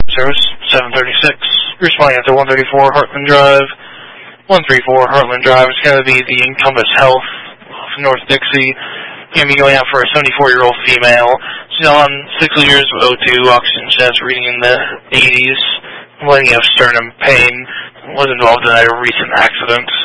Service 736. Responding after 134 Heartland Drive. 134 Heartland Drive is going to be the Encompass Health of North Dixie. Going to be going out for a 74-year-old female. She's on 6 liters of O2, oxygen chest, reading in the 80s. Complaining of sternum pain. Was involved in a recent accident.